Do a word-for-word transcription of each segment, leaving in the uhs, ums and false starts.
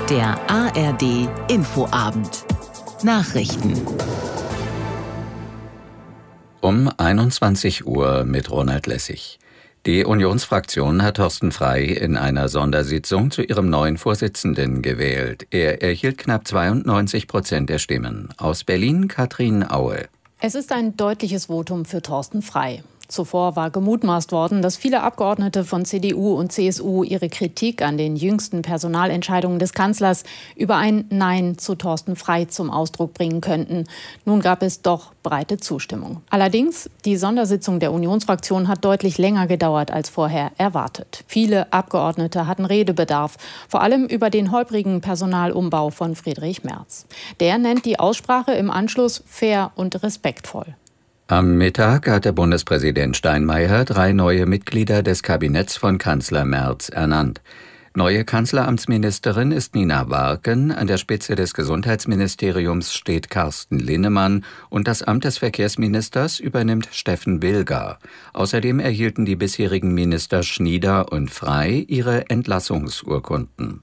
Der A R D Infoabend. Nachrichten. Um einundzwanzig Uhr mit Ronald Lessig. Die Unionsfraktion hat Thorsten Frey in einer Sondersitzung zu ihrem neuen Vorsitzenden gewählt. Er erhielt knapp zweiundneunzig Prozent der Stimmen. Aus Berlin Katrin Aue. Es ist ein deutliches Votum für Thorsten Frey. Zuvor war gemutmaßt worden, dass viele Abgeordnete von C D U und C S U ihre Kritik an den jüngsten Personalentscheidungen des Kanzlers über ein Nein zu Thorsten Frey zum Ausdruck bringen könnten. Nun gab es doch breite Zustimmung. Allerdings, die Sondersitzung der Unionsfraktion hat deutlich länger gedauert als vorher erwartet. Viele Abgeordnete hatten Redebedarf, vor allem über den holprigen Personalumbau von Friedrich Merz. Der nennt die Aussprache im Anschluss fair und respektvoll. Am Mittag hat der Bundespräsident Steinmeier drei neue Mitglieder des Kabinetts von Kanzler Merz ernannt. Neue Kanzleramtsministerin ist Nina Warken, an der Spitze des Gesundheitsministeriums steht Carsten Linnemann und das Amt des Verkehrsministers übernimmt Steffen Bilger. Außerdem erhielten die bisherigen Minister Schnieder und Frey ihre Entlassungsurkunden.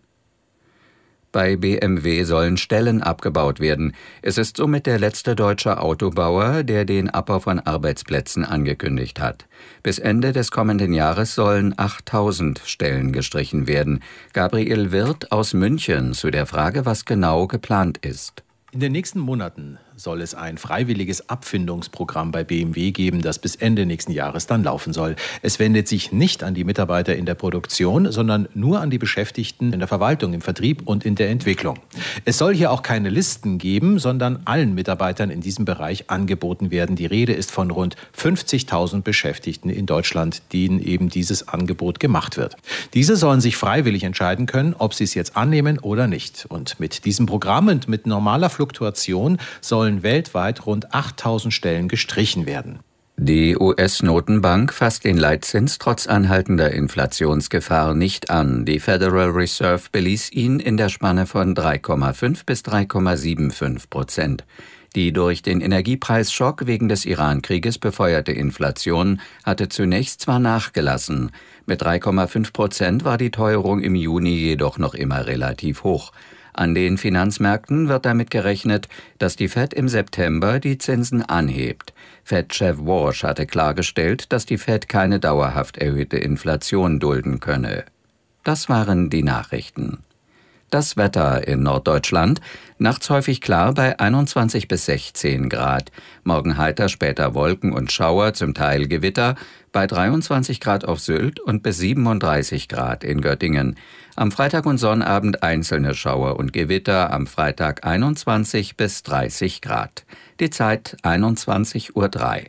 Bei B M W sollen Stellen abgebaut werden. Es ist somit der letzte deutsche Autobauer, der den Abbau von Arbeitsplätzen angekündigt hat. Bis Ende des kommenden Jahres sollen achttausend Stellen gestrichen werden. Gabriel Wirth aus München zu der Frage, was genau geplant ist. In den nächsten Monaten soll es ein freiwilliges Abfindungsprogramm bei B M W geben, das bis Ende nächsten Jahres dann laufen soll. Es wendet sich nicht an die Mitarbeiter in der Produktion, sondern nur an die Beschäftigten in der Verwaltung, im Vertrieb und in der Entwicklung. Es soll hier auch keine Listen geben, sondern allen Mitarbeitern in diesem Bereich angeboten werden. Die Rede ist von rund fünfzigtausend Beschäftigten in Deutschland, denen eben dieses Angebot gemacht wird. Diese sollen sich freiwillig entscheiden können, ob sie es jetzt annehmen oder nicht. Und mit diesem Programm und mit normaler Fluktuation sollen weltweit rund achttausend Stellen gestrichen werden. Die U S-Notenbank fasst den Leitzins trotz anhaltender Inflationsgefahr nicht an. Die Federal Reserve beließ ihn in der Spanne von drei Komma fünf bis drei Komma fünfundsiebzig Prozent. Die durch den Energiepreisschock wegen des Iran-Krieges befeuerte Inflation hatte zunächst zwar nachgelassen. Mit drei Komma fünf Prozent war die Teuerung im Juni jedoch noch immer relativ hoch. An den Finanzmärkten wird damit gerechnet, dass die Fed im September die Zinsen anhebt. Fed-Chef Walsh hatte klargestellt, dass die Fed keine dauerhaft erhöhte Inflation dulden könne. Das waren die Nachrichten. Das Wetter in Norddeutschland. Nachts häufig klar bei einundzwanzig bis sechzehn Grad. Morgen heiter, später Wolken und Schauer, zum Teil Gewitter. Bei dreiundzwanzig Grad auf Sylt und bis siebenunddreißig Grad in Göttingen. Am Freitag und Sonnabend einzelne Schauer und Gewitter. Am Freitag einundzwanzig bis dreißig Grad. Die Zeit einundzwanzig Uhr drei.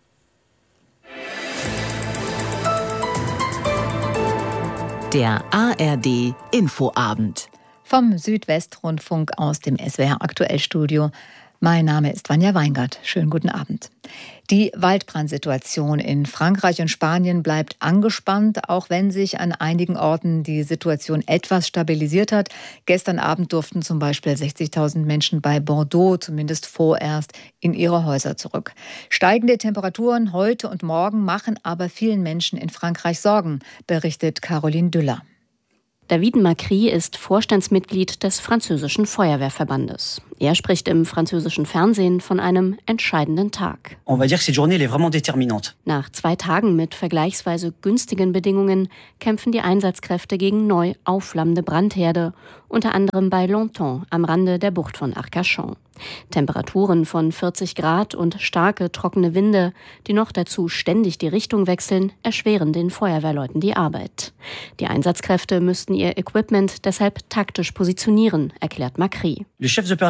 Der A R D Infoabend. Vom Südwestrundfunk aus dem S W R Aktuellstudio. Mein Name ist Vanja Weingart. Schönen guten Abend. Die Waldbrandsituation in Frankreich und Spanien bleibt angespannt, auch wenn sich an einigen Orten die Situation etwas stabilisiert hat. Gestern Abend durften zum Beispiel sechzigtausend Menschen bei Bordeaux zumindest vorerst in ihre Häuser zurück. Steigende Temperaturen heute und morgen machen aber vielen Menschen in Frankreich Sorgen, berichtet Caroline Düller. David Macri ist Vorstandsmitglied des französischen Feuerwehrverbandes. Er spricht im französischen Fernsehen von einem entscheidenden Tag. Nach zwei Tagen mit vergleichsweise günstigen Bedingungen kämpfen die Einsatzkräfte gegen neu aufflammende Brandherde, unter anderem bei Longtemps am Rande der Bucht von Arcachon. Temperaturen von vierzig Grad und starke, trockene Winde, die noch dazu ständig die Richtung wechseln, erschweren den Feuerwehrleuten die Arbeit. Die Einsatzkräfte müssten ihr Equipment deshalb taktisch positionieren, erklärt Macri. Die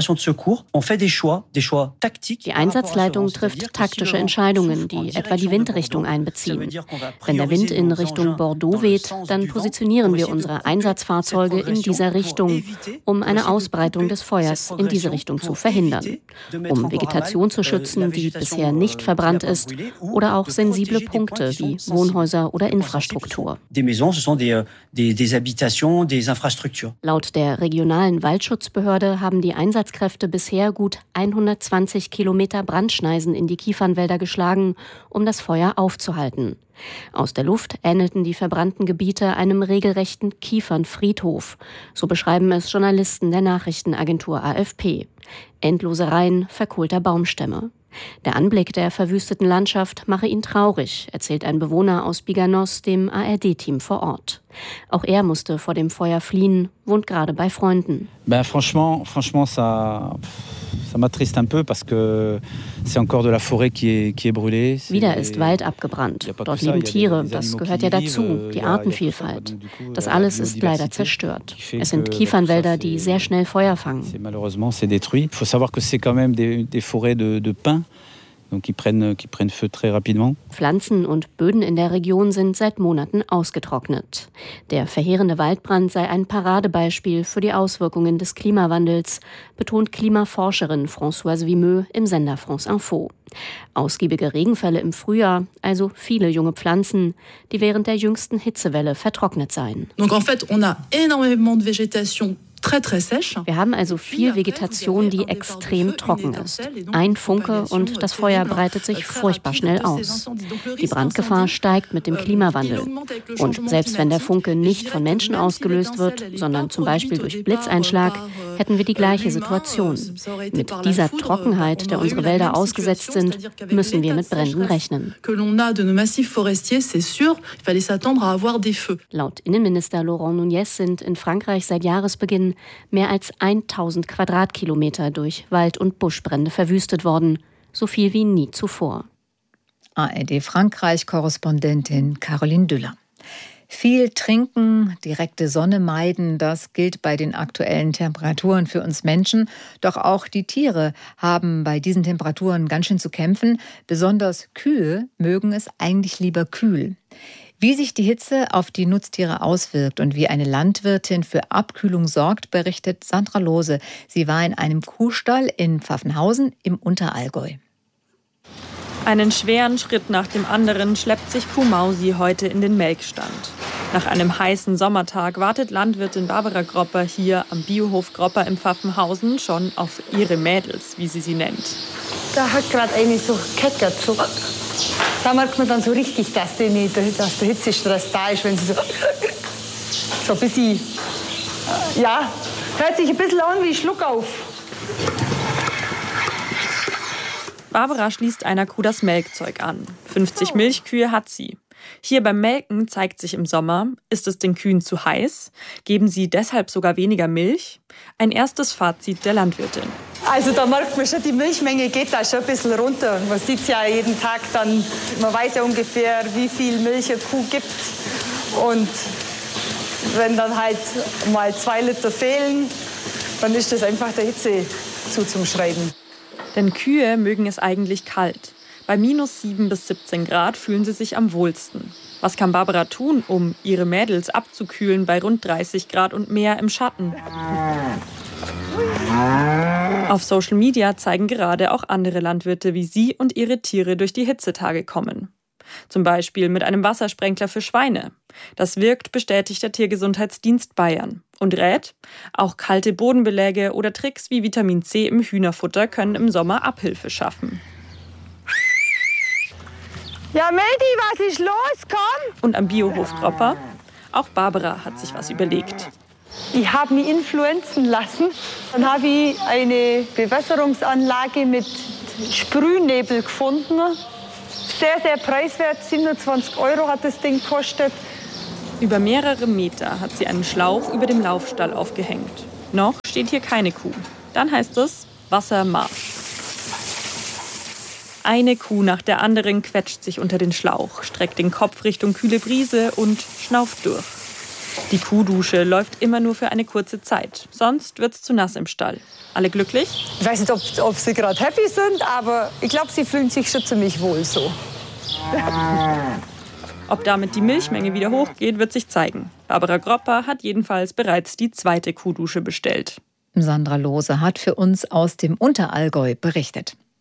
Einsatzleitung trifft taktische Entscheidungen, die etwa die Windrichtung einbeziehen. Wenn der Wind in Richtung Bordeaux weht, dann positionieren wir unsere Einsatzfahrzeuge in dieser Richtung, um eine Ausbreitung des Feuers in diese Richtung zu verhindern. Um Vegetation zu schützen, die bisher nicht verbrannt ist, oder auch sensible Punkte wie Wohnhäuser oder Infrastruktur. Laut der regionalen Waldschutzbehörde haben die Einsatzkräfte Einsatzkräfte bisher gut hundertzwanzig Kilometer Brandschneisen in die Kiefernwälder geschlagen, um das Feuer aufzuhalten. Aus der Luft ähnelten die verbrannten Gebiete einem regelrechten Kiefernfriedhof. So beschreiben es Journalisten der Nachrichtenagentur A F P. Endlose Reihen verkohlter Baumstämme. Der Anblick der verwüsteten Landschaft mache ihn traurig, erzählt ein Bewohner aus Biganos dem A R D-Team vor Ort. Auch er musste vor dem Feuer fliehen, wohnt gerade bei Freunden. Ben franchement, franchement, ça, ça m'attriste un peu parce que c'est encore de la forêt qui est qui est brûlée. Wieder ist Wald abgebrannt. Dort leben Tiere, das gehört ja dazu, die Artenvielfalt. Das alles ist leider zerstört. Es sind Kiefernwälder, die sehr schnell Feuer fangen. Malheureusement, c'est détruit. Il faut savoir que c'est quand même des des forêts de de pins. Donc qui prennent, qui prennent feu très rapidement. Pflanzen und Böden in der Region sind seit Monaten ausgetrocknet. Der verheerende Waldbrand sei ein Paradebeispiel für die Auswirkungen des Klimawandels, betont Klimaforscherin Françoise Vimeux im Sender France Info. Ausgiebige Regenfälle im Frühjahr, also viele junge Pflanzen, die während der jüngsten Hitzewelle vertrocknet seien. Donc en fait, on a énormément de végétation. Wir haben also viel Vegetation, die extrem trocken ist. Ein Funke und das Feuer breitet sich furchtbar schnell aus. Die Brandgefahr steigt mit dem Klimawandel. Und selbst wenn der Funke nicht von Menschen ausgelöst wird, sondern zum Beispiel durch Blitzeinschlag, hätten wir die gleiche Situation. Mit dieser Trockenheit, der unsere Wälder ausgesetzt sind, müssen wir mit Bränden rechnen. Laut Innenminister Laurent Nunez sind in Frankreich seit Jahresbeginn mehr als tausend Quadratkilometer durch Wald- und Buschbrände verwüstet worden, so viel wie nie zuvor. A R D Frankreich-Korrespondentin Caroline Düller. Viel trinken, direkte Sonne meiden, das gilt bei den aktuellen Temperaturen für uns Menschen. Doch auch die Tiere haben bei diesen Temperaturen ganz schön zu kämpfen. Besonders Kühe mögen es eigentlich lieber kühl. Wie sich die Hitze auf die Nutztiere auswirkt und wie eine Landwirtin für Abkühlung sorgt, berichtet Sandra Lohse. Sie war in einem Kuhstall in Pfaffenhausen im Unterallgäu. Einen schweren Schritt nach dem anderen schleppt sich Kuh Mausi heute in den Melkstand. Nach einem heißen Sommertag wartet Landwirtin Barbara Gropper hier am Biohof Gropper in Pfaffenhausen schon auf ihre Mädels, wie sie sie nennt. Da hat gerade eine so gekeckert. So. Da merkt man dann so richtig, dass, die nicht, dass der Hitzestress da ist, wenn sie so, so ein bisschen, ja, hört sich ein bisschen an wie Schluckauf. Barbara schließt einer Kuh das Melkzeug an. fünfzig Milchkühe hat sie. Hier beim Melken zeigt sich im Sommer, ist es den Kühen zu heiß? Geben sie deshalb sogar weniger Milch? Ein erstes Fazit der Landwirtin. Also da merkt man schon, die Milchmenge geht da schon ein bisschen runter. Man sieht es ja jeden Tag dann, man weiß ja ungefähr, wie viel Milch eine Kuh gibt. Und wenn dann halt mal zwei Liter fehlen, dann ist das einfach der Hitze zuzuschreiben. Denn Kühe mögen es eigentlich kalt. Bei minus sieben bis siebzehn Grad fühlen sie sich am wohlsten. Was kann Barbara tun, um ihre Mädels abzukühlen bei rund dreißig Grad und mehr im Schatten? Auf Social Media zeigen gerade auch andere Landwirte, wie sie und ihre Tiere durch die Hitzetage kommen. Zum Beispiel mit einem Wassersprenkler für Schweine. Das wirkt, bestätigt der Tiergesundheitsdienst Bayern. Und rät, auch kalte Bodenbeläge oder Tricks wie Vitamin C im Hühnerfutter können im Sommer Abhilfe schaffen. Ja, Mädi, was ist los? Komm! Und am Biohof Gropper? Auch Barbara hat sich was überlegt. Ich habe mich influenzen lassen. Dann habe ich eine Bewässerungsanlage mit Sprühnebel gefunden. Sehr, sehr preiswert. siebenundzwanzig Euro hat das Ding gekostet. Über mehrere Meter hat sie einen Schlauch über dem Laufstall aufgehängt. Noch steht hier keine Kuh. Dann heißt es Wassermarsch. Eine Kuh nach der anderen quetscht sich unter den Schlauch, streckt den Kopf Richtung kühle Brise und schnauft durch. Die Kuhdusche läuft immer nur für eine kurze Zeit, sonst wird's zu nass im Stall. Alle glücklich? Ich weiß nicht, ob, ob sie gerade happy sind, aber ich glaube, sie fühlen sich schon ziemlich wohl so. Ob damit die Milchmenge wieder hochgeht, wird sich zeigen. Barbara Gropper hat jedenfalls bereits die zweite Kuhdusche bestellt. Sandra Lohse hat für uns aus dem Unterallgäu berichtet.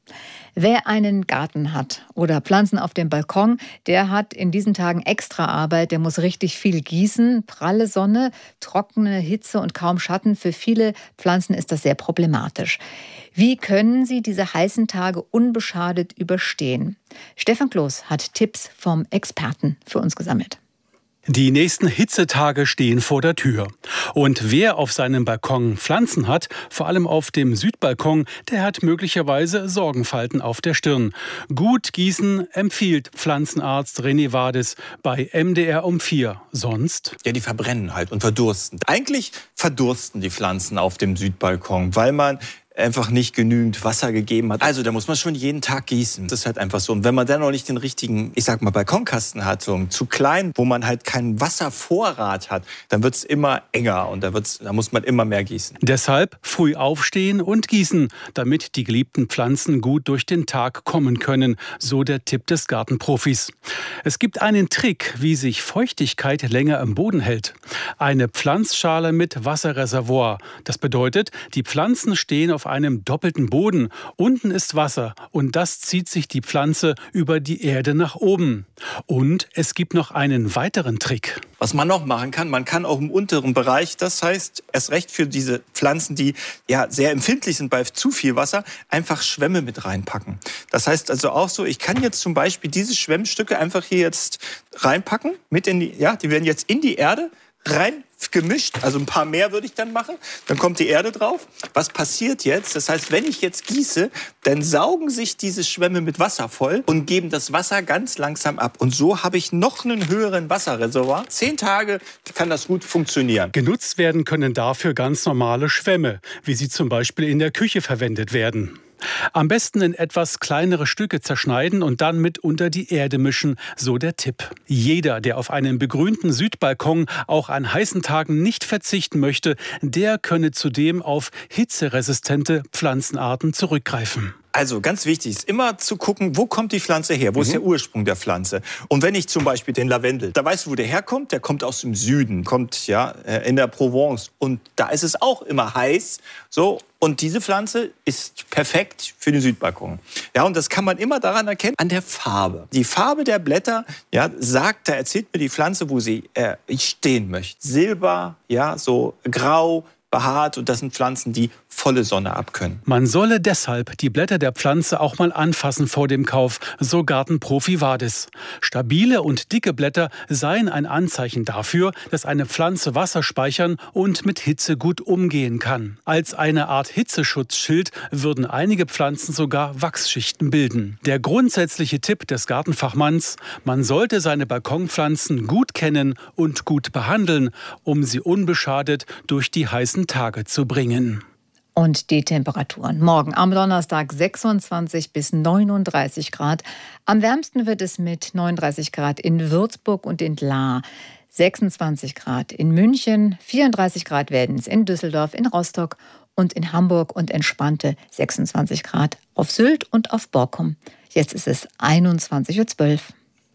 Wer einen Garten hat oder Pflanzen auf dem Balkon, der hat in diesen Tagen extra Arbeit. Der muss richtig viel gießen. Pralle Sonne, trockene Hitze und kaum Schatten. Für viele Pflanzen ist das sehr problematisch. Wie können sie diese heißen Tage unbeschadet überstehen? Stefan Kloß hat Tipps vom Experten für uns gesammelt. Die nächsten Hitzetage stehen vor der Tür. Und wer auf seinem Balkon Pflanzen hat, vor allem auf dem Südbalkon, der hat möglicherweise Sorgenfalten auf der Stirn. Gut gießen empfiehlt Pflanzenarzt René Wades bei M D R um vier. Sonst? Ja, die verbrennen halt und verdursten. Eigentlich verdursten die Pflanzen auf dem Südbalkon, weil man einfach nicht genügend Wasser gegeben hat. Also da muss man schon jeden Tag gießen. Das ist halt einfach so. Und wenn man dann noch nicht den richtigen, ich sag mal, Balkonkasten hat, so zu klein, wo man halt keinen Wasservorrat hat, dann wird's immer enger und da, wird's, da muss man immer mehr gießen. Deshalb früh aufstehen und gießen, damit die geliebten Pflanzen gut durch den Tag kommen können, so der Tipp des Gartenprofis. Es gibt einen Trick, wie sich Feuchtigkeit länger im Boden hält. Eine Pflanzschale mit Wasserreservoir. Das bedeutet, die Pflanzen stehen auf einem doppelten Boden. Unten ist Wasser und das zieht sich die Pflanze über die Erde nach oben. Und es gibt noch einen weiteren Trick. Was man noch machen kann, man kann auch im unteren Bereich, das heißt erst recht für diese Pflanzen, die ja sehr empfindlich sind bei zu viel Wasser, einfach Schwämme mit reinpacken. Das heißt also auch so, ich kann jetzt zum Beispiel diese Schwemmstücke einfach hier jetzt reinpacken, mit in die, ja, die werden jetzt in die Erde rein gemischt, also ein paar mehr würde ich dann machen, dann kommt die Erde drauf. Was passiert jetzt? Das heißt, wenn ich jetzt gieße, dann saugen sich diese Schwämme mit Wasser voll und geben das Wasser ganz langsam ab. Und so habe ich noch einen höheren Wasserreservoir. Zehn Tage kann das gut funktionieren. Genutzt werden können dafür ganz normale Schwämme, wie sie zum Beispiel in der Küche verwendet werden. Am besten in etwas kleinere Stücke zerschneiden und dann mit unter die Erde mischen, so der Tipp. Jeder, der auf einem begrünten Südbalkon auch an heißen Tagen nicht verzichten möchte, der könne zudem auf hitzeresistente Pflanzenarten zurückgreifen. Also ganz wichtig ist immer zu gucken, wo kommt die Pflanze her? Wo mhm. ist der Ursprung der Pflanze? Und wenn ich zum Beispiel den Lavendel, da weißt du, wo der herkommt? Der kommt aus dem Süden, kommt ja in der Provence. Und da ist es auch immer heiß. So. Und diese Pflanze ist perfekt für den Südbalkon. Ja, und das kann man immer daran erkennen, an der Farbe. Die Farbe der Blätter, ja, sagt, da erzählt mir die Pflanze, wo sie äh, stehen möchte. Silber, ja, so grau, behaart, und das sind Pflanzen, die volle Sonne abkönnen. Man solle deshalb die Blätter der Pflanze auch mal anfassen vor dem Kauf, so Gartenprofi Wades. Stabile und dicke Blätter seien ein Anzeichen dafür, dass eine Pflanze Wasser speichern und mit Hitze gut umgehen kann. Als eine Art Hitzeschutzschild würden einige Pflanzen sogar Wachsschichten bilden. Der grundsätzliche Tipp des Gartenfachmanns: Man sollte seine Balkonpflanzen gut kennen und gut behandeln, um sie unbeschadet durch die heißen Tage zu bringen. Und die Temperaturen. Morgen am Donnerstag sechsundzwanzig bis neununddreißig Grad. Am wärmsten wird es mit neununddreißig Grad in Würzburg und in Lahr. sechsundzwanzig Grad in München, vierunddreißig Grad werden es in Düsseldorf, in Rostock und in Hamburg und entspannte sechsundzwanzig Grad auf Sylt und auf Borkum. Jetzt ist es einundzwanzig Uhr zwölf.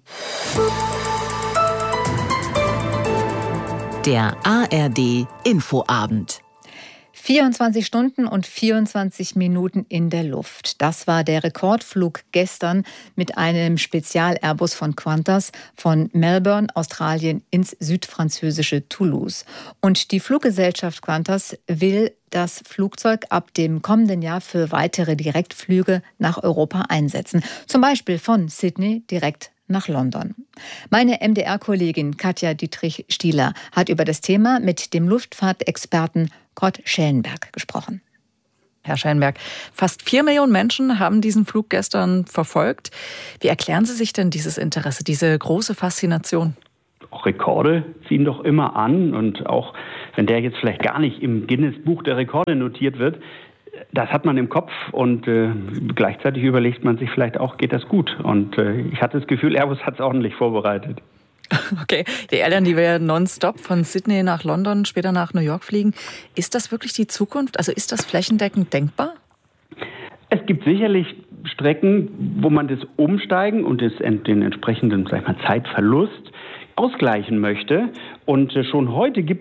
Der A R D Infoabend. vierundzwanzig Stunden und vierundzwanzig Minuten in der Luft. Das war der Rekordflug gestern mit einem Spezial-Airbus von Qantas von Melbourne, Australien, ins südfranzösische Toulouse. Und die Fluggesellschaft Qantas will das Flugzeug ab dem kommenden Jahr für weitere Direktflüge nach Europa einsetzen. Zum Beispiel von Sydney direkt nach London. Meine M D R-Kollegin Katja Dietrich-Stieler hat über das Thema mit dem Luftfahrtexperten Kurt Schellenberg gesprochen. Herr Schellenberg, fast vier Millionen Menschen haben diesen Flug gestern verfolgt. Wie erklären Sie sich denn dieses Interesse, diese große Faszination? Auch Rekorde ziehen doch immer an. Und auch wenn der jetzt vielleicht gar nicht im Guinness-Buch der Rekorde notiert wird, das hat man im Kopf, und äh, gleichzeitig überlegt man sich vielleicht auch, geht das gut? Und äh, ich hatte das Gefühl, Airbus hat es ordentlich vorbereitet. Okay, die Airline, die wir nonstop von Sydney nach London, später nach New York fliegen. Ist das wirklich die Zukunft? Also ist das flächendeckend denkbar? Es gibt sicherlich Strecken, wo man das Umsteigen und das, den entsprechenden, sag ich mal, Zeitverlust ausgleichen möchte. Und schon heute gibt es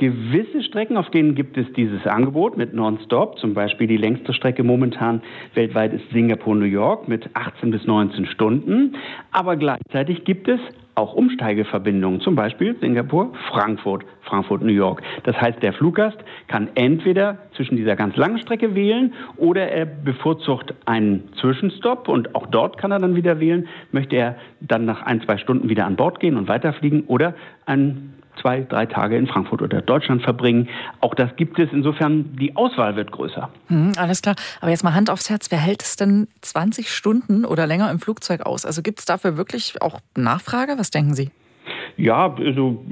gewisse Strecken, auf denen gibt es dieses Angebot mit Nonstop. Zum Beispiel die längste Strecke momentan weltweit ist Singapur-New York mit achtzehn bis neunzehn Stunden. Aber gleichzeitig gibt es auch Umsteigeverbindungen, zum Beispiel Singapur-Frankfurt, Frankfurt-New York. Das heißt, der Fluggast kann entweder zwischen dieser ganz langen Strecke wählen oder er bevorzugt einen Zwischenstopp und auch dort kann er dann wieder wählen. Möchte er dann nach ein, zwei Stunden wieder an Bord gehen und weiterfliegen oder einen zwei, drei Tage in Frankfurt oder Deutschland verbringen. Auch das gibt es. Insofern, die Auswahl wird größer. Hm, alles klar. Aber jetzt mal Hand aufs Herz. Wer hält es denn zwanzig Stunden oder länger im Flugzeug aus? Also gibt es dafür wirklich auch Nachfrage? Was denken Sie? Ja, also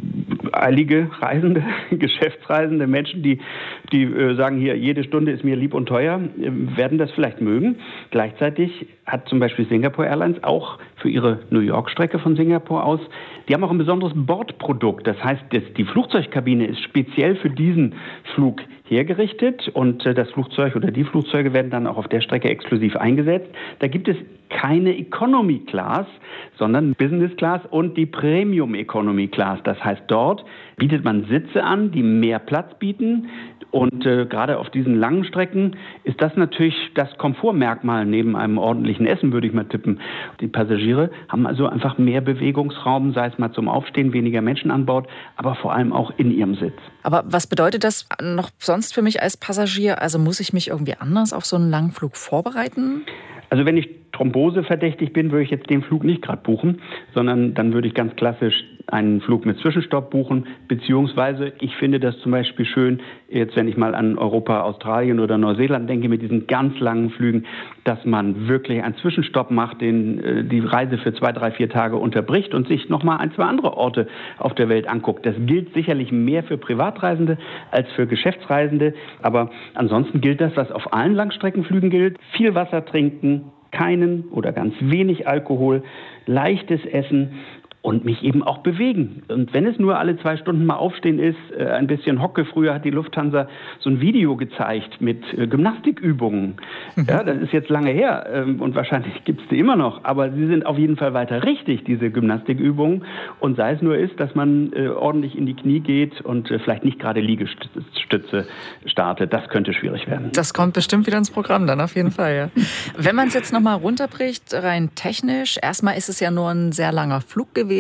eilige Reisende, Geschäftsreisende, Menschen, die, die äh, sagen, hier, jede Stunde ist mir lieb und teuer, äh, werden das vielleicht mögen. Gleichzeitig hat zum Beispiel Singapore Airlines auch für ihre New York-Strecke von Singapur aus, die haben auch ein besonderes Bordprodukt. Das heißt, das, die Flugzeugkabine ist speziell für diesen Flug hergerichtet und äh, das Flugzeug oder die Flugzeuge werden dann auch auf der Strecke exklusiv eingesetzt. Da gibt es keine Economy Class, sondern Business Class und die Premium Economy Class. Das heißt, dort bietet man Sitze an, die mehr Platz bieten. Und äh, gerade auf diesen langen Strecken ist das natürlich das Komfortmerkmal neben einem ordentlichen Essen, würde ich mal tippen. Die Passagiere haben also einfach mehr Bewegungsraum, sei es mal zum Aufstehen, weniger Menschen an Bord, aber vor allem auch in ihrem Sitz. Aber was bedeutet das noch sonst für mich als Passagier? Also muss ich mich irgendwie anders auf so einen langen Flug vorbereiten? Also wenn ich Thrombose verdächtig bin, würde ich jetzt den Flug nicht gerade buchen, sondern dann würde ich ganz klassisch einen Flug mit Zwischenstopp buchen, beziehungsweise ich finde das zum Beispiel schön, jetzt wenn ich mal an Europa, Australien oder Neuseeland denke, mit diesen ganz langen Flügen, dass man wirklich einen Zwischenstopp macht, den die Reise für zwei, drei, vier Tage unterbricht und sich nochmal ein, zwei andere Orte auf der Welt anguckt. Das gilt sicherlich mehr für Privatreisende als für Geschäftsreisende, aber ansonsten gilt das, was auf allen Langstreckenflügen gilt, viel Wasser trinken, keinen oder ganz wenig Alkohol, leichtes Essen und mich eben auch bewegen. Und wenn es nur alle zwei Stunden mal aufstehen ist, äh, ein bisschen Hocke. Früher hat die Lufthansa so ein Video gezeigt mit äh, Gymnastikübungen. Mhm. Ja, das ist jetzt lange her ähm, und wahrscheinlich gibt es die immer noch. Aber sie sind auf jeden Fall weiter richtig, diese Gymnastikübungen. Und sei es nur ist, dass man äh, ordentlich in die Knie geht und äh, vielleicht nicht gerade Liegestütze startet. Das könnte schwierig werden. Das kommt bestimmt wieder ins Programm dann, auf jeden Fall. Ja. Wenn man es jetzt nochmal runterbricht, rein technisch, erstmal ist es ja nur ein sehr langer Flug gewesen.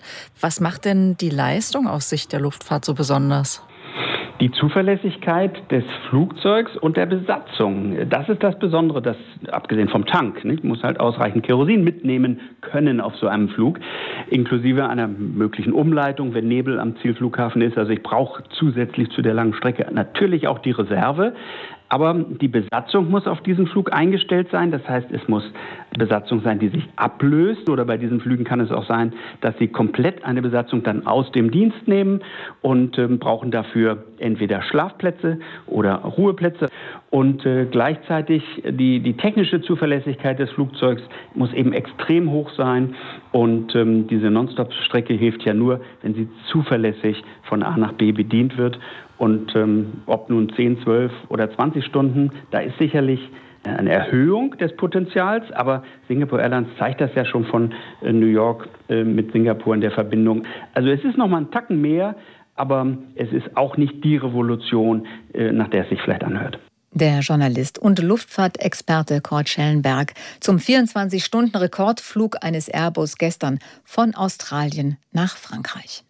Was macht denn die Leistung aus Sicht der Luftfahrt so besonders? Die Zuverlässigkeit des Flugzeugs und der Besatzung, das ist das Besondere, das abgesehen vom Tank, nicht? Muss halt ausreichend Kerosin mitnehmen können auf so einem Flug, inklusive einer möglichen Umleitung, wenn Nebel am Zielflughafen ist. Also ich brauche zusätzlich zu der langen Strecke natürlich auch die Reserve. Aber die Besatzung muss auf diesen Flug eingestellt sein. Das heißt, es muss Besatzung sein, die sich ablöst. Oder bei diesen Flügen kann es auch sein, dass sie komplett eine Besatzung dann aus dem Dienst nehmen und äh, brauchen dafür entweder Schlafplätze oder Ruheplätze. Und äh, gleichzeitig die, die technische Zuverlässigkeit des Flugzeugs muss eben extrem hoch sein. Und ähm, diese Nonstop-Strecke hilft ja nur, wenn sie zuverlässig von A nach B bedient wird. Und ähm, ob nun zehn, zwölf oder zwanzig Stunden, da ist sicherlich eine Erhöhung des Potenzials. Aber Singapore Airlines zeigt das ja schon von äh, New York äh, mit Singapur in der Verbindung. Also es ist noch mal ein Tacken mehr, aber es ist auch nicht die Revolution, äh, nach der es sich vielleicht anhört. Der Journalist und Luftfahrtexperte Kurt Schellenberg zum vierundzwanzig-Stunden-Rekordflug eines Airbus gestern von Australien nach Frankreich.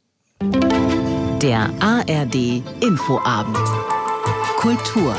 Der A R D Infoabend. Kultur.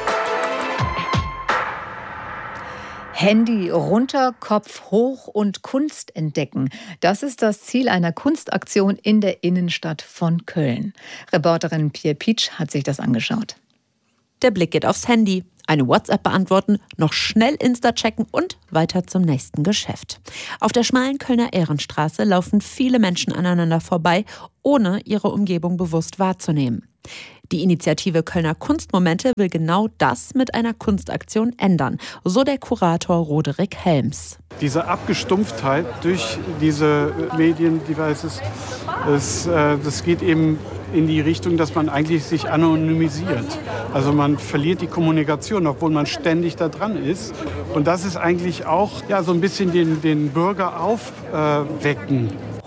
Handy runter, Kopf hoch und Kunst entdecken. Das ist das Ziel einer Kunstaktion in der Innenstadt von Köln. Reporterin Pierre Pietsch hat sich das angeschaut. Der Blick geht aufs Handy. Eine WhatsApp beantworten, noch schnell Insta checken und weiter zum nächsten Geschäft. Auf der schmalen Kölner Ehrenstraße laufen viele Menschen aneinander vorbei, ohne ihre Umgebung bewusst wahrzunehmen. Die Initiative Kölner Kunstmomente will genau das mit einer Kunstaktion ändern, so der Kurator Roderick Helms. Diese Abgestumpftheit durch diese Medien-Devices, das, äh, das geht eben in die Richtung, dass man eigentlich sich anonymisiert. Also man verliert die Kommunikation, obwohl man ständig da dran ist. Und das ist eigentlich auch ja, so ein bisschen den, den Bürger aufwecken.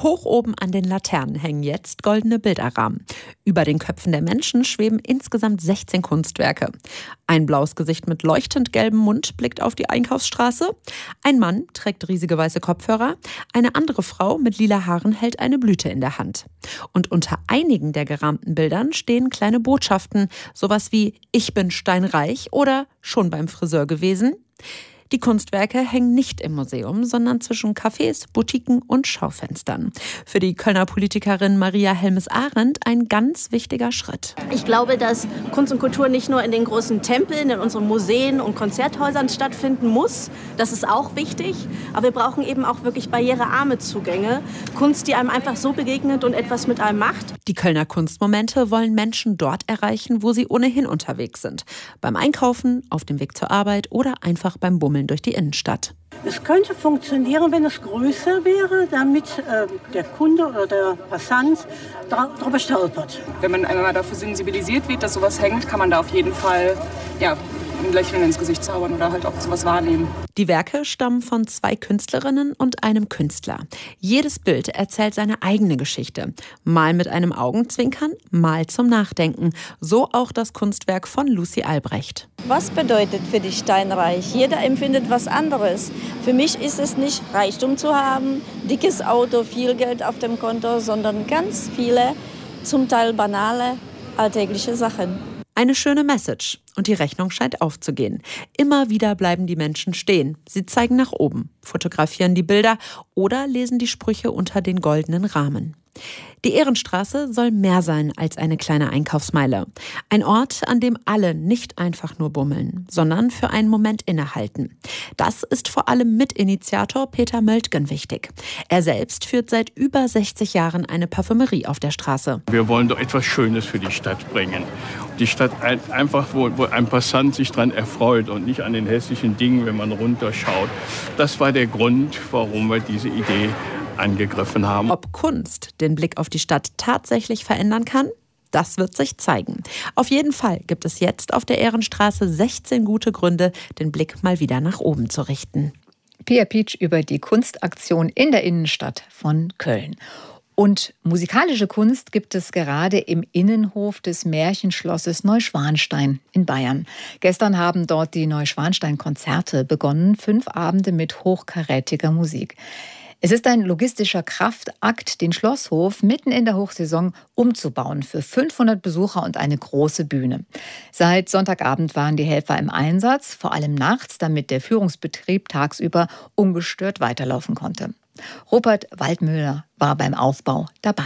Hoch oben an den Laternen hängen jetzt goldene Bilderrahmen. Über den Köpfen der Menschen schweben insgesamt sechzehn Kunstwerke. Ein blaues Gesicht mit leuchtend gelbem Mund blickt auf die Einkaufsstraße. Ein Mann trägt riesige weiße Kopfhörer. Eine andere Frau mit lila Haaren hält eine Blüte in der Hand. Und unter einigen der gerahmten Bildern stehen kleine Botschaften, sowas wie „Ich bin steinreich" oder „Schon beim Friseur gewesen". Die Kunstwerke hängen nicht im Museum, sondern zwischen Cafés, Boutiquen und Schaufenstern. Für die Kölner Politikerin Maria Helmes-Arend ein ganz wichtiger Schritt. Ich glaube, dass Kunst und Kultur nicht nur in den großen Tempeln, in unseren Museen und Konzerthäusern stattfinden muss. Das ist auch wichtig. Aber wir brauchen eben auch wirklich barrierearme Zugänge. Kunst, die einem einfach so begegnet und etwas mit einem macht. Die Kölner Kunstmomente wollen Menschen dort erreichen, wo sie ohnehin unterwegs sind. Beim Einkaufen, auf dem Weg zur Arbeit oder einfach beim Bummeln durch die Innenstadt. Es könnte funktionieren, wenn es größer wäre, damit äh, der Kunde oder der Passant darüber stolpert. Wenn man einmal dafür sensibilisiert wird, dass sowas hängt, kann man da auf jeden Fall ja, ein Lächeln ins Gesicht zaubern oder halt auch sowas wahrnehmen. Die Werke stammen von zwei Künstlerinnen und einem Künstler. Jedes Bild erzählt seine eigene Geschichte. Mal mit einem Augenzwinkern, mal zum Nachdenken. So auch das Kunstwerk von Lucy Albrecht. Was bedeutet für dich steinreich? Jeder empfindet was anderes. Für mich ist es nicht Reichtum zu haben, dickes Auto, viel Geld auf dem Konto, sondern ganz viele, zum Teil banale, alltägliche Sachen. Eine schöne Message. Und die Rechnung scheint aufzugehen. Immer wieder bleiben die Menschen stehen. Sie zeigen nach oben, fotografieren die Bilder oder lesen die Sprüche unter den goldenen Rahmen. Die Ehrenstraße soll mehr sein als eine kleine Einkaufsmeile. Ein Ort, an dem alle nicht einfach nur bummeln, sondern für einen Moment innehalten. Das ist vor allem Mitinitiator Peter Möltgen wichtig. Er selbst führt seit über sechzig Jahren eine Parfümerie auf der Straße. Wir wollen doch etwas Schönes für die Stadt bringen. Die Stadt einfach, wo, wo ein Passant sich dran erfreut und nicht an den hässlichen Dingen, wenn man runterschaut. Das war der Grund, warum wir diese Idee angegriffen haben. Ob Kunst den Blick auf die Stadt tatsächlich verändern kann? Das wird sich zeigen. Auf jeden Fall gibt es jetzt auf der Ehrenstraße sechzehn gute Gründe, den Blick mal wieder nach oben zu richten. Pia Pietsch über die Kunstaktion in der Innenstadt von Köln. Und musikalische Kunst gibt es gerade im Innenhof des Märchenschlosses Neuschwanstein in Bayern. Gestern haben dort die Neuschwanstein-Konzerte begonnen, fünf Abende mit hochkarätiger Musik. Es ist ein logistischer Kraftakt, den Schlosshof mitten in der Hochsaison umzubauen für fünfhundert Besucher und eine große Bühne. Seit Sonntagabend waren die Helfer im Einsatz, vor allem nachts, damit der Führungsbetrieb tagsüber ungestört weiterlaufen konnte. Rupert Waldmüller war beim Aufbau dabei.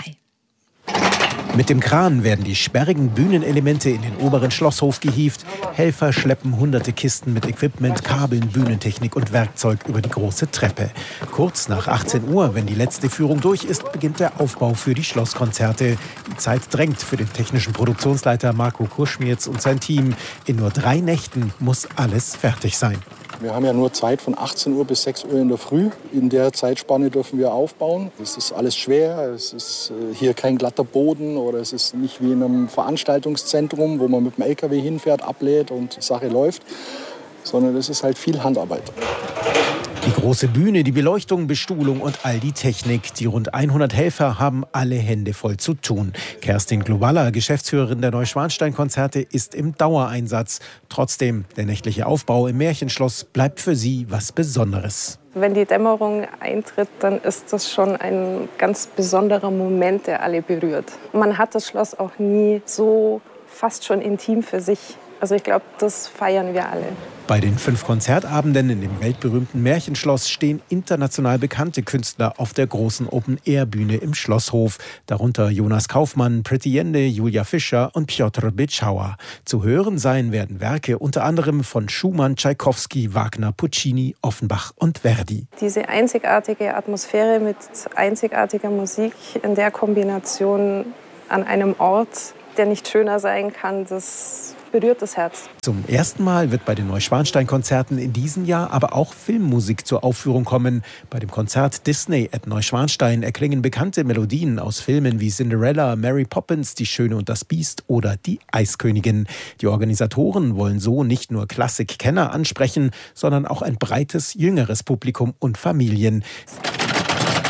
Mit dem Kran werden die sperrigen Bühnenelemente in den oberen Schlosshof gehievt. Helfer schleppen hunderte Kisten mit Equipment, Kabeln, Bühnentechnik und Werkzeug über die große Treppe. Kurz nach achtzehn Uhr, wenn die letzte Führung durch ist, beginnt der Aufbau für die Schlosskonzerte. Die Zeit drängt für den technischen Produktionsleiter Marco Kurschmierz und sein Team. In nur drei Nächten muss alles fertig sein. Wir haben ja nur Zeit von achtzehn Uhr bis sechs Uhr in der Früh. In der Zeitspanne dürfen wir aufbauen. Es ist alles schwer. Es ist hier kein glatter Boden oder es ist nicht wie in einem Veranstaltungszentrum, wo man mit dem L K W hinfährt, ablädt und die Sache läuft, sondern es ist halt viel Handarbeit. Die große Bühne, die Beleuchtung, Bestuhlung und all die Technik. Die rund hundert Helfer haben alle Hände voll zu tun. Kerstin Globalla, Geschäftsführerin der Neuschwanstein-Konzerte, ist im Dauereinsatz. Trotzdem, der nächtliche Aufbau im Märchenschloss bleibt für sie was Besonderes. Wenn die Dämmerung eintritt, dann ist das schon ein ganz besonderer Moment, der alle berührt. Man hat das Schloss auch nie so fast schon intim für sich. Also ich glaube, das feiern wir alle. Bei den fünf Konzertabenden in dem weltberühmten Märchenschloss stehen international bekannte Künstler auf der großen Open-Air-Bühne im Schlosshof. Darunter Jonas Kaufmann, Pretty Yende, Julia Fischer und Piotr Bitschauer. Zu hören sein werden Werke unter anderem von Schumann, Tschaikowski, Wagner, Puccini, Offenbach und Verdi. Diese einzigartige Atmosphäre mit einzigartiger Musik in der Kombination an einem Ort, der nicht schöner sein kann, das berührt das Herz. Zum ersten Mal wird bei den Neuschwanstein-Konzerten in diesem Jahr aber auch Filmmusik zur Aufführung kommen. Bei dem Konzert Disney at Neuschwanstein erklingen bekannte Melodien aus Filmen wie Cinderella, Mary Poppins, Die Schöne und das Biest oder Die Eiskönigin. Die Organisatoren wollen so nicht nur Klassikkenner ansprechen, sondern auch ein breites, jüngeres Publikum und Familien.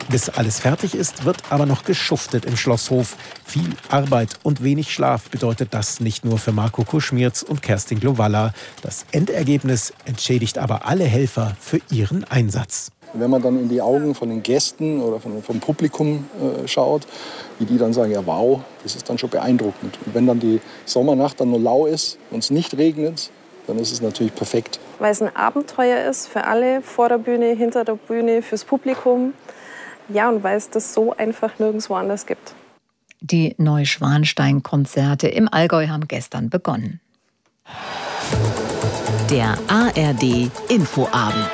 Bis alles fertig ist, wird aber noch geschuftet im Schlosshof. Viel Arbeit und wenig Schlaf bedeutet das nicht nur für Marco Kuschmierz und Kerstin Glowalla. Das Endergebnis entschädigt aber alle Helfer für ihren Einsatz. Wenn man dann in die Augen von den Gästen oder von, vom Publikum äh, schaut, wie die dann sagen, ja wow, das ist dann schon beeindruckend. Und wenn dann die Sommernacht dann nur lau ist und es nicht regnet, dann ist es natürlich perfekt. Weil es ein Abenteuer ist für alle, vor der Bühne, hinter der Bühne, fürs Publikum. Ja, und weil es das so einfach nirgendwo anders gibt. Die Neuschwanstein-Konzerte im Allgäu haben gestern begonnen. Der A R D Infoabend.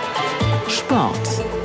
Sport.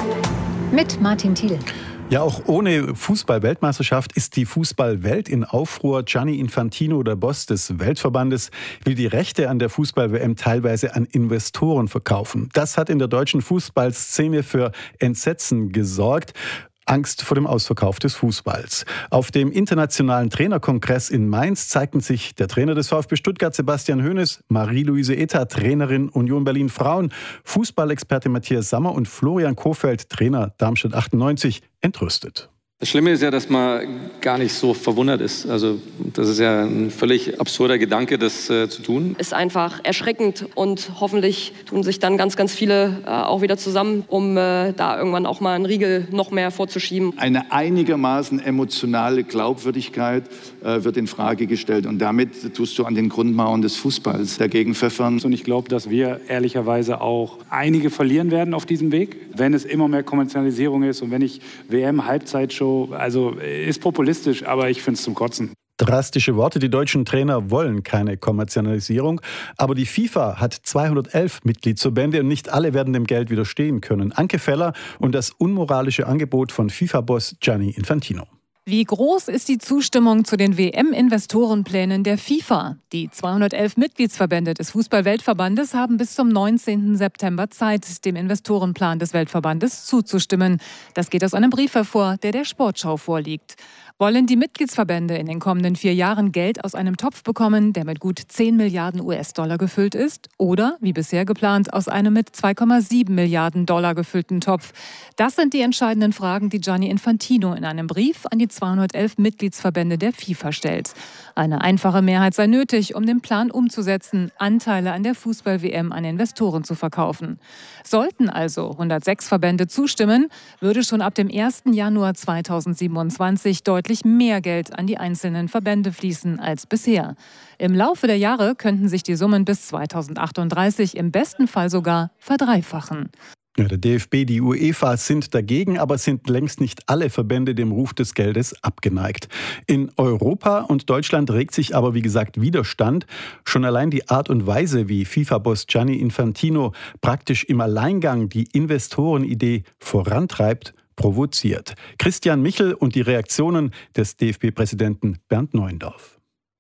Mit Martin Thiel. Ja, auch ohne Fußball-Weltmeisterschaft ist die Fußballwelt in Aufruhr. Gianni Infantino, der Boss des Weltverbandes, will die Rechte an der Fußball-W M teilweise an Investoren verkaufen. Das hat in der deutschen Fußballszene für Entsetzen gesorgt. Angst vor dem Ausverkauf des Fußballs. Auf dem internationalen Trainerkongress in Mainz zeigten sich der Trainer des VfB Stuttgart, Sebastian Hoeneß, Marie-Louise Ether, Trainerin Union Berlin Frauen, Fußballexperte Matthias Sammer und Florian Kohfeldt, Trainer Darmstadt achtundneunzig, entrüstet. Das Schlimme ist ja, dass man gar nicht so verwundert ist. Also das ist ja ein völlig absurder Gedanke, das äh, zu tun. Ist einfach erschreckend und hoffentlich tun sich dann ganz, ganz viele äh, auch wieder zusammen, um äh, da irgendwann auch mal einen Riegel noch mehr vorzuschieben. Eine einigermaßen emotionale Glaubwürdigkeit äh, wird in Frage gestellt und damit tust du an den Grundmauern des Fußballs dagegen pfeffern. Und ich glaube, dass wir ehrlicherweise auch einige verlieren werden auf diesem Weg, wenn es immer mehr Kommerzialisierung ist und wenn ich W M-Halbzeitshow, also ist populistisch, aber ich finde es zum Kotzen. Drastische Worte, die deutschen Trainer wollen keine Kommerzialisierung. Aber die FIFA hat zweihundertelf Mitgliedsverbände und nicht alle werden dem Geld widerstehen können. Anke Feller und das unmoralische Angebot von FIFA-Boss Gianni Infantino. Wie groß ist die Zustimmung zu den W M-Investorenplänen der FIFA? Die zweihundertelf Mitgliedsverbände des Fußball-Weltverbandes haben bis zum neunzehnten September Zeit, dem Investorenplan des Weltverbandes zuzustimmen. Das geht aus einem Brief hervor, der der Sportschau vorliegt. Wollen die Mitgliedsverbände in den kommenden vier Jahren Geld aus einem Topf bekommen, der mit gut zehn Milliarden U S-Dollar gefüllt ist? Oder, wie bisher geplant, aus einem mit zwei Komma sieben Milliarden Dollar gefüllten Topf? Das sind die entscheidenden Fragen, die Gianni Infantino in einem Brief an die zweihundertelf Mitgliedsverbände der FIFA stellt. Eine einfache Mehrheit sei nötig, um den Plan umzusetzen, Anteile an der Fußball-W M an Investoren zu verkaufen. Sollten also hundertsechs Verbände zustimmen, würde schon ab dem ersten Januar zweitausendsiebenundzwanzig deutlich mehr Geld an die einzelnen Verbände fließen als bisher. Im Laufe der Jahre könnten sich die Summen bis zweitausendachtunddreißig im besten Fall sogar verdreifachen. Ja, der D F B, die UEFA sind dagegen, aber sind längst nicht alle Verbände dem Ruf des Geldes abgeneigt. In Europa und Deutschland regt sich aber, wie gesagt, Widerstand. Schon allein die Art und Weise, wie FIFA-Boss Gianni Infantino praktisch im Alleingang die Investorenidee vorantreibt, provoziert. Christian Michel und die Reaktionen des D F B-Präsidenten Bernd Neuendorf.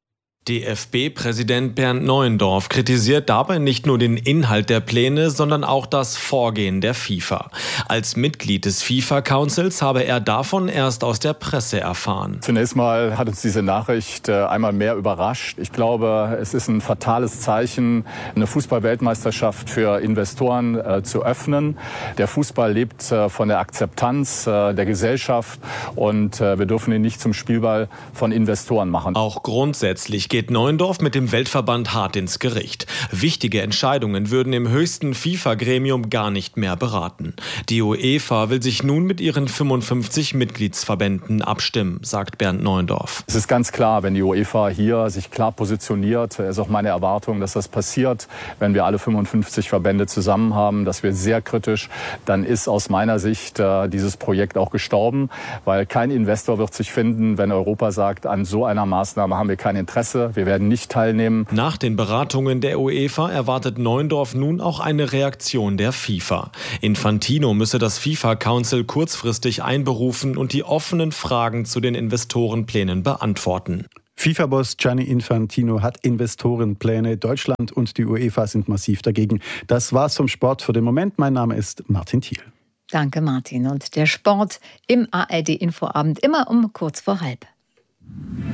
D F B-Präsident Bernd Neuendorf kritisiert dabei nicht nur den Inhalt der Pläne, sondern auch das Vorgehen der FIFA. Als Mitglied des FIFA-Councils habe er davon erst aus der Presse erfahren. Zunächst mal hat uns diese Nachricht einmal mehr überrascht. Ich glaube, es ist ein fatales Zeichen, eine Fußball-Weltmeisterschaft für Investoren äh, zu öffnen. Der Fußball lebt äh, von der Akzeptanz äh, der Gesellschaft und äh, wir dürfen ihn nicht zum Spielball von Investoren machen. Auch grundsätzlich geht Neuendorf mit dem Weltverband hart ins Gericht. Wichtige Entscheidungen würden im höchsten FIFA-Gremium gar nicht mehr beraten. Die UEFA will sich nun mit ihren fünfundfünfzig Mitgliedsverbänden abstimmen, sagt Bernd Neuendorf. Es ist ganz klar, wenn die UEFA hier sich klar positioniert, ist auch meine Erwartung, dass das passiert, wenn wir alle fünfundfünfzig Verbände zusammen haben, dass wir sehr kritisch, dann ist aus meiner Sicht äh, dieses Projekt auch gestorben, weil kein Investor wird sich finden, wenn Europa sagt, an so einer Maßnahme haben wir kein Interesse. Wir werden nicht teilnehmen. Nach den Beratungen der UEFA erwartet Neuendorf nun auch eine Reaktion der FIFA. Infantino müsse das FIFA-Council kurzfristig einberufen und die offenen Fragen zu den Investorenplänen beantworten. FIFA-Boss Gianni Infantino hat Investorenpläne. Deutschland und die UEFA sind massiv dagegen. Das war's vom Sport für den Moment. Mein Name ist Martin Thiel. Danke, Martin. Und der Sport im A R D-Infoabend immer um kurz vor halb.